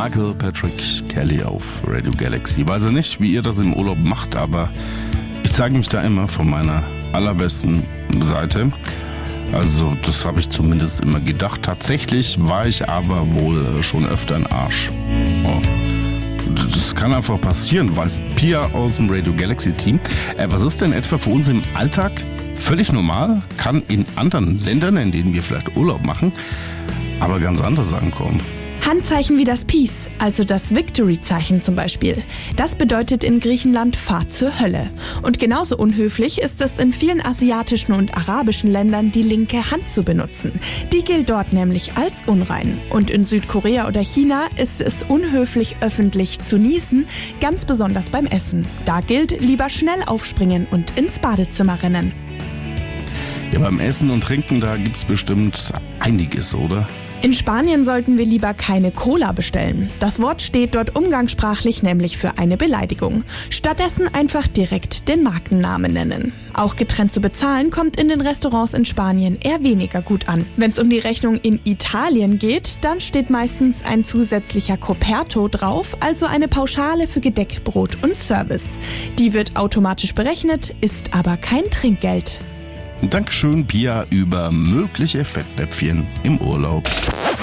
Michael Patrick Kelly auf Radio Galaxy. Ich weiß ja nicht, wie ihr das im Urlaub macht, aber ich zeige mich da immer von meiner allerbesten Seite. Also das habe ich zumindest immer gedacht. Tatsächlich war ich aber wohl schon öfter ein Arsch. Oh. Das kann einfach passieren, weiß Pia aus dem Radio Galaxy Team. Was ist denn etwa für uns im Alltag völlig normal, kann in anderen Ländern, in denen wir vielleicht Urlaub machen, aber ganz anders ankommen? Handzeichen wie das Peace, also das Victory-Zeichen zum Beispiel. Das bedeutet in Griechenland Fahrt zur Hölle. Und genauso unhöflich ist es in vielen asiatischen und arabischen Ländern, die linke Hand zu benutzen. Die gilt dort nämlich als unrein. Und in Südkorea oder China ist es unhöflich, öffentlich zu niesen, ganz besonders beim Essen. Da gilt, lieber schnell aufspringen und ins Badezimmer rennen. Ja, beim Essen und Trinken, da gibt's bestimmt einiges, oder? In Spanien sollten wir lieber keine Cola bestellen. Das Wort steht dort umgangssprachlich nämlich für eine Beleidigung. Stattdessen einfach direkt den Markennamen nennen. Auch getrennt zu bezahlen kommt in den Restaurants in Spanien eher weniger gut an. Wenn es um die Rechnung in Italien geht, dann steht meistens ein zusätzlicher Coperto drauf, also eine Pauschale für Gedeck, Brot und Service. Die wird automatisch berechnet, ist aber kein Trinkgeld. Dankeschön, Pia, über mögliche Fettnäpfchen im Urlaub.